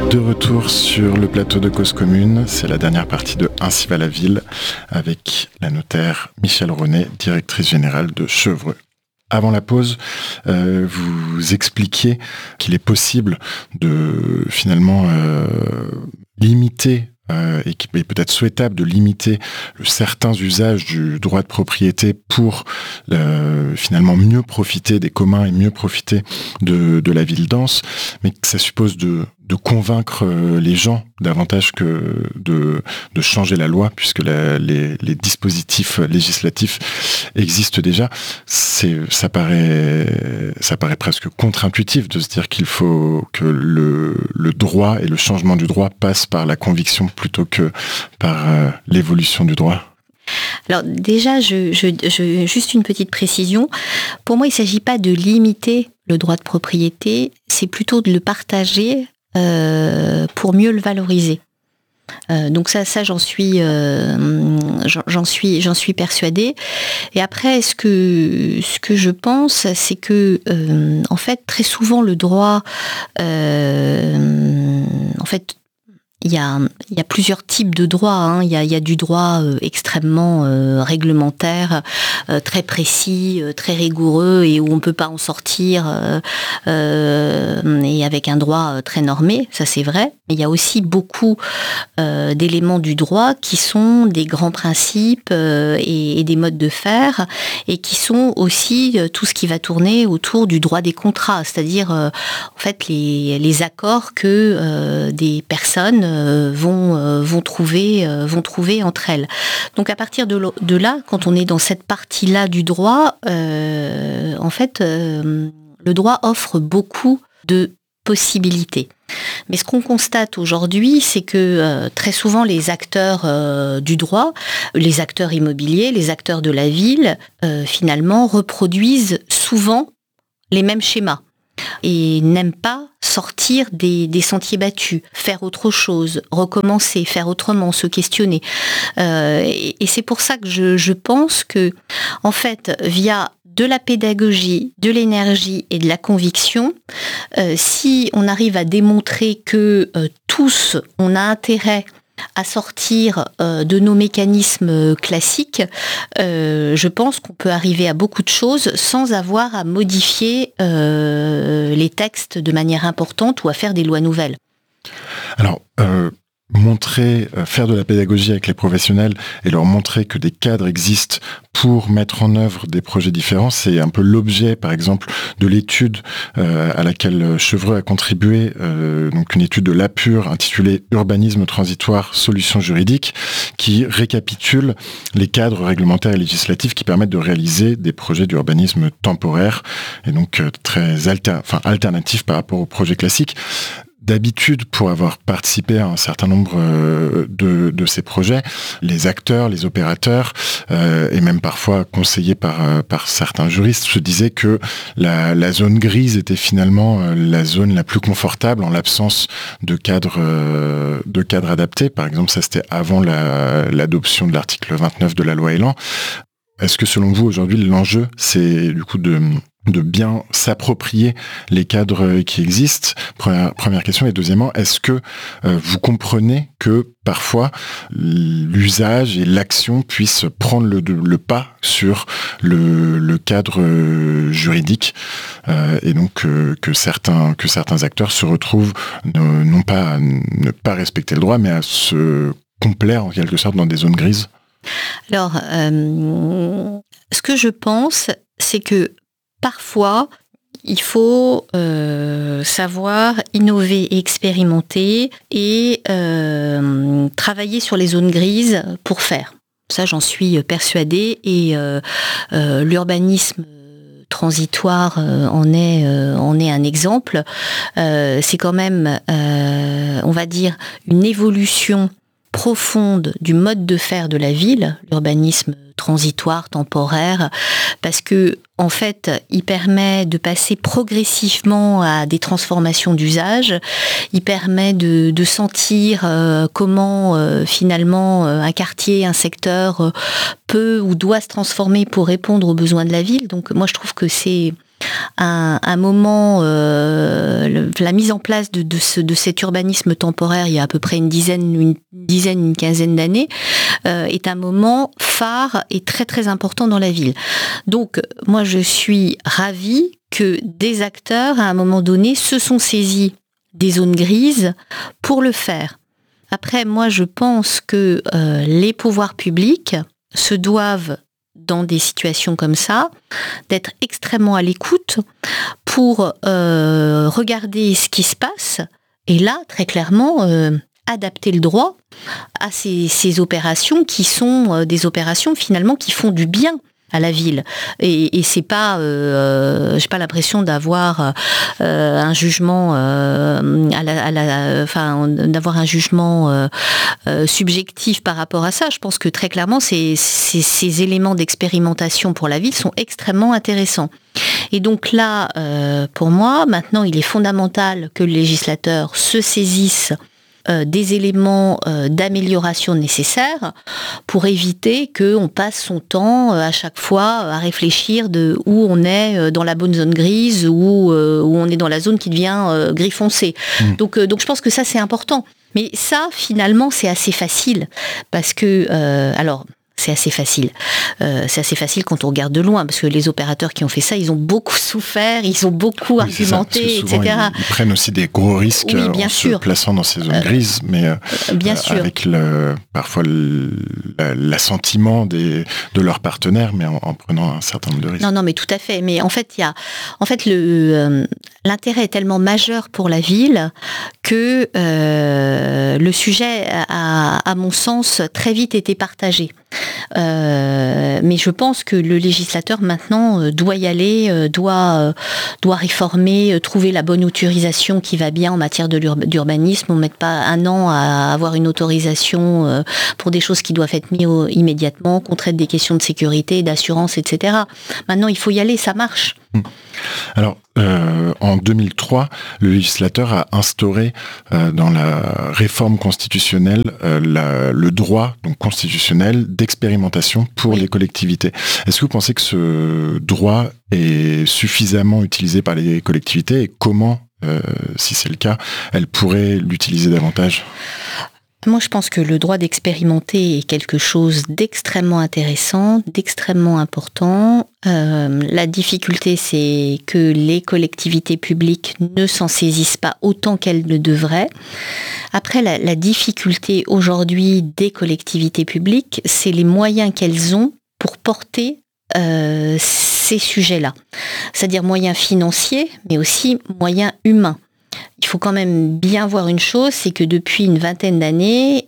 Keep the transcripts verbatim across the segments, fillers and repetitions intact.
De retour sur le plateau de Cause Commune, c'est la dernière partie de Ainsi va la ville avec la notaire Michèle Ronet, directrice générale de Chevreux. Avant la pause, euh, vous expliquiez qu'il est possible de finalement euh, limiter euh, et qu'il est peut-être souhaitable de limiter certains usages du droit de propriété pour euh, finalement mieux profiter des communs et mieux profiter de, de la ville dense, mais que ça suppose de de convaincre les gens davantage que de, de changer la loi, puisque la, les, les dispositifs législatifs existent déjà. C'est, ça paraît, ça paraît presque contre-intuitif de se dire qu'il faut que le, le droit et le changement du droit passent par la conviction plutôt que par euh, l'évolution du droit. Alors déjà, je, je, je, juste une petite précision. Pour moi, il ne s'agit pas de limiter le droit de propriété, c'est plutôt de le partager Euh, pour mieux le valoriser. Euh, donc ça, ça j'en suis, euh, j'en, j'en suis, j'en suis persuadée. Et après, ce que, ce que je pense, c'est que, euh, en fait, très souvent le droit, euh, en fait. Il y a, il y a plusieurs types de droits. Hein. Il y a, il y a du droit euh, extrêmement euh, réglementaire, euh, très précis, euh, très rigoureux et où on ne peut pas en sortir euh, euh, et avec un droit euh, très normé, ça c'est vrai. Mais il y a aussi beaucoup euh, d'éléments du droit qui sont des grands principes euh, et, et des modes de faire et qui sont aussi euh, tout ce qui va tourner autour du droit des contrats, c'est-à-dire euh, en fait les, les accords que euh, des personnes vont vont trouver vont trouver entre elles. Donc à partir de, de là, quand on est dans cette partie-là du droit, euh, en fait, euh, le droit offre beaucoup de possibilités. Mais ce qu'on constate aujourd'hui, c'est que euh, très souvent les acteurs euh, du droit, les acteurs immobiliers, les acteurs de la ville, euh, finalement reproduisent souvent les mêmes schémas. Et n'aiment pas sortir des, des sentiers battus, faire autre chose, recommencer, faire autrement, se questionner. Euh, et, et c'est pour ça que je, je pense que, en fait, via de la pédagogie, de l'énergie et de la conviction, euh, si on arrive à démontrer que euh, tous, on a intérêt à sortir euh, de nos mécanismes classiques, euh, je pense qu'on peut arriver à beaucoup de choses sans avoir à modifier euh, les textes de manière importante ou à faire des lois nouvelles. Alors, euh, montrer, euh, faire de la pédagogie avec les professionnels et leur montrer que des cadres existent pour mettre en œuvre des projets différents, c'est un peu l'objet, par exemple, de l'étude euh, à laquelle Chevreux a contribué, euh, donc une étude de l'A P U R intitulée « Urbanisme transitoire, solutions juridiques » qui récapitule les cadres réglementaires et législatifs qui permettent de réaliser des projets d'urbanisme temporaire et donc euh, très alter- enfin, alternatifs par rapport aux projets classiques. D'habitude, pour avoir participé à un certain nombre euh, de, de ces projets, les acteurs, les opérateurs, euh, et même parfois conseillés par, euh, par certains juristes, se disaient que la, la zone grise était finalement euh, la zone la plus confortable en l'absence de cadres, euh, de cadres adaptés. Par exemple, ça c'était avant la, l'adoption de l'article vingt-neuf de la loi Elan. Est-ce que selon vous, aujourd'hui, l'enjeu, c'est du coup de... de bien s'approprier les cadres qui existent? Première, première question. Et deuxièmement, est-ce que euh, vous comprenez que parfois l'usage et l'action puissent prendre le, le pas sur le, le cadre juridique euh, et donc euh, que certains que certains acteurs se retrouvent ne, non pas à ne pas respecter le droit, mais à se complaire en quelque sorte dans des zones grises? Alors, euh, ce que je pense, c'est que parfois, il faut euh, savoir innover et expérimenter et euh, travailler sur les zones grises pour faire. Ça, j'en suis persuadée et euh, euh, l'urbanisme transitoire euh, en est euh, en est un exemple. Euh, c'est quand même, euh, on va dire, une évolution profonde du mode de faire de la ville, l'urbanisme transitoire, temporaire, parce que en fait, il permet de passer progressivement à des transformations d'usage. Il permet de, de sentir euh, comment euh, finalement euh, un quartier, un secteur euh, peut ou doit se transformer pour répondre aux besoins de la ville. Donc moi, je trouve que c'est un, un moment, euh, le, la mise en place de, de, ce, de cet urbanisme temporaire il y a à peu près une dizaine, une dizaine, une quinzaine d'années, euh, est un moment phare et très très important dans la ville. Donc moi je suis ravie que des acteurs, à un moment donné, se sont saisis des zones grises pour le faire. Après, moi, je pense que euh, les pouvoirs publics se doivent, dans des situations comme ça, d'être extrêmement à l'écoute pour euh, regarder ce qui se passe et là, très clairement, euh, adapter le droit à ces, ces opérations qui sont euh, des opérations finalement qui font du bien à la ville. Et, et c'est pas, euh, j'ai pas l'impression d'avoir euh, un jugement, euh, à la, à la, enfin, d'avoir un jugement euh, euh, subjectif par rapport à ça. Je pense que très clairement, ces, ces, ces éléments d'expérimentation pour la ville sont extrêmement intéressants. Et donc là, euh, pour moi, maintenant, il est fondamental que le législateur se saisisse Euh, des éléments euh, d'amélioration nécessaires pour éviter qu'on passe son temps euh, à chaque fois à réfléchir de où on est euh, dans la bonne zone grise ou euh, où on est dans la zone qui devient euh, gris foncé. Mmh. Donc, euh, donc je pense que ça c'est important. Mais ça finalement c'est assez facile parce que euh, alors c'est assez facile. Euh, c'est assez facile quand on regarde de loin, parce que les opérateurs qui ont fait ça, ils ont beaucoup souffert, ils ont beaucoup oui, argumenté, ça, et cetera. Ils, ils prennent aussi des gros risques oui, bien en sûr. se plaçant dans ces zones euh, grises, mais euh, bien euh, sûr. avec le, parfois le, l'assentiment des, de leurs partenaires, mais en, en prenant un certain nombre de risques. Non, non, mais tout à fait. Mais en fait, il y a, en fait, le, euh, l'intérêt est tellement majeur pour la ville que euh, le sujet a, à mon sens, très vite été partagé. Euh, mais je pense que le législateur maintenant euh, doit y aller, euh, doit, euh, doit réformer, euh, trouver la bonne autorisation qui va bien en matière de l'ur- d'urbanisme. On ne met pas un an à avoir une autorisation euh, pour des choses qui doivent être mises au, immédiatement, qu'on traite des questions de sécurité, d'assurance, et cetera. Maintenant, il faut y aller, ça marche. Alors, euh, en deux mille trois, le législateur a instauré euh, dans la réforme constitutionnelle euh, la, le droit donc constitutionnel d'expérimentation pour oui. les collectivités. Est-ce que vous pensez que ce droit est suffisamment utilisé par les collectivités et comment, euh, si c'est le cas, elles pourraient l'utiliser davantage ? Moi, je pense que le droit d'expérimenter est quelque chose d'extrêmement intéressant, d'extrêmement important. Euh, la difficulté, c'est que les collectivités publiques ne s'en saisissent pas autant qu'elles le devraient. Après, la, la difficulté aujourd'hui des collectivités publiques, c'est les moyens qu'elles ont pour porter euh, ces sujets-là. C'est-à-dire moyens financiers, mais aussi moyens humains. Il faut quand même bien voir une chose, c'est que depuis une vingtaine d'années,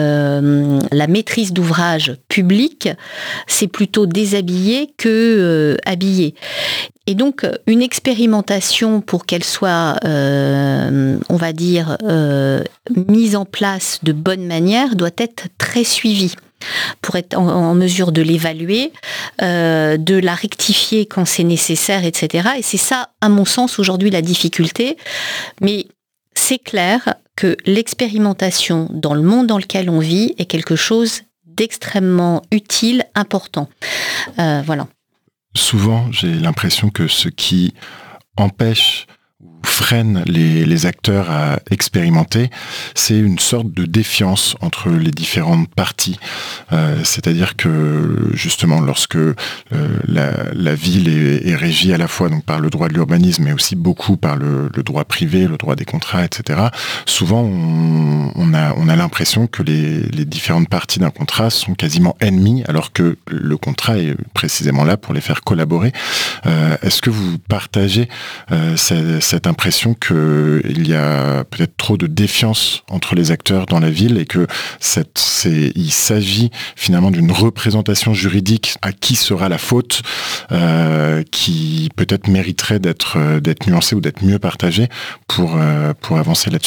euh, la maîtrise d'ouvrage public s'est plutôt déshabillée que euh, habillée. Et donc, une expérimentation pour qu'elle soit, euh, on va dire, euh, mise en place de bonne manière doit être très suivie pour être en, en mesure de l'évaluer, euh, de la rectifier quand c'est nécessaire, et cetera. Et c'est ça, à mon sens, aujourd'hui, la difficulté. Mais c'est clair que l'expérimentation dans le monde dans lequel on vit est quelque chose d'extrêmement utile, important. Euh, voilà. Souvent, j'ai l'impression que ce qui empêche ou freine les, les acteurs à expérimenter, c'est une sorte de défiance entre les différentes parties. Euh, c'est-à-dire que, justement, lorsque euh, la, la ville est, est régie à la fois donc, par le droit de l'urbanisme, mais aussi beaucoup par le, le droit privé, le droit des contrats, et cetera, souvent, on, on a, on a l'impression que les, les différentes parties d'un contrat sont quasiment ennemies, alors que le contrat est précisément là pour les faire collaborer. Euh, est-ce que vous partagez euh, cette, cette impression qu'il y a peut-être trop de défiance entre les acteurs dans la ville et que cette, c'est, il s'agit finalement d'une représentation juridique à qui sera la faute, euh, qui peut-être mériterait d'être, d'être nuancée ou d'être mieux partagée pour, euh, pour avancer là-dessus ?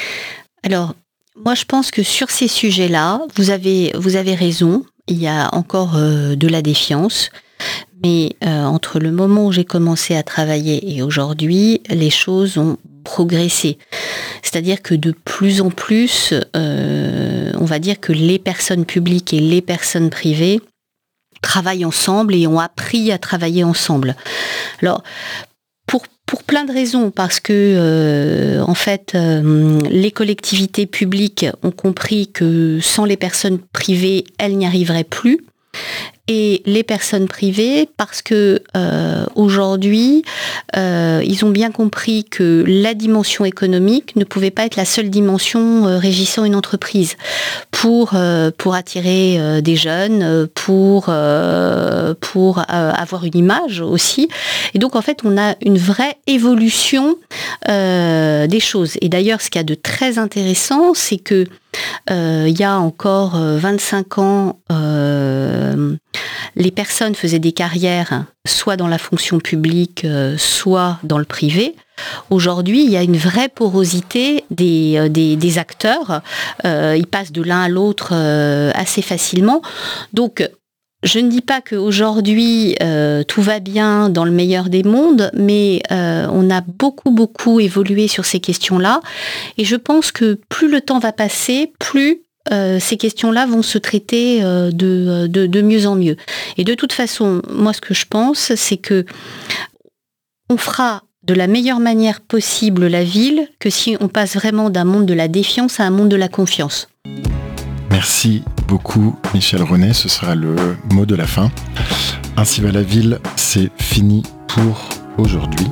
Alors, moi je pense que sur ces sujets-là, vous avez, vous avez raison, il y a encore euh, de la défiance. Mais euh, entre le moment où j'ai commencé à travailler et aujourd'hui, les choses ont progressé. C'est-à-dire que de plus en plus, euh, on va dire que les personnes publiques et les personnes privées travaillent ensemble et ont appris à travailler ensemble. Alors, pour, pour plein de raisons, parce que, euh, en fait, euh, les collectivités publiques ont compris que sans les personnes privées, elles n'y arriveraient plus. Et les personnes privées, parce que euh, aujourd'hui, euh, ils ont bien compris que la dimension économique ne pouvait pas être la seule dimension euh, régissant une entreprise pour euh, pour attirer euh, des jeunes, pour euh, pour euh, avoir une image aussi. Et donc en fait, on a une vraie évolution euh, des choses. Et d'ailleurs, ce qu'il y a de très intéressant, c'est que euh, il y a encore vingt-cinq ans, euh, les personnes faisaient des carrières soit dans la fonction publique, euh, soit dans le privé. Aujourd'hui, il y a une vraie porosité des, euh, des, des acteurs. Euh, ils passent de l'un à l'autre euh, assez facilement. Donc, je ne dis pas qu'aujourd'hui, euh, tout va bien dans le meilleur des mondes, mais euh, on a beaucoup, beaucoup évolué sur ces questions-là. Et je pense que plus le temps va passer, plus Euh, ces questions-là vont se traiter euh, de, de, de mieux en mieux. Et de toute façon, moi, ce que je pense, c'est que on fera de la meilleure manière possible la ville que si on passe vraiment d'un monde de la défiance à un monde de la confiance. Merci beaucoup, Michèle René. Ce sera le mot de la fin. Ainsi va la ville, c'est fini pour aujourd'hui.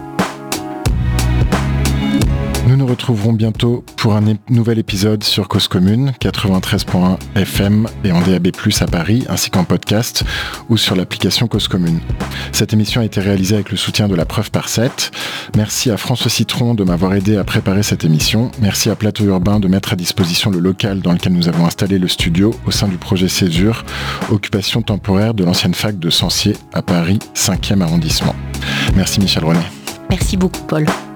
Nous nous retrouverons bientôt pour un é- nouvel épisode sur Cause Commune, quatre-vingt-treize point un F M et en D A B plus, à Paris, ainsi qu'en podcast ou sur l'application Cause Commune. Cette émission a été réalisée avec le soutien de la Preuve par sept. Merci à François Citron de m'avoir aidé à préparer cette émission. Merci à Plateau Urbain de mettre à disposition le local dans lequel nous avons installé le studio au sein du projet Césure, occupation temporaire de l'ancienne fac de Censier à Paris, cinquième arrondissement. Merci Michèle René. Merci beaucoup, Paul.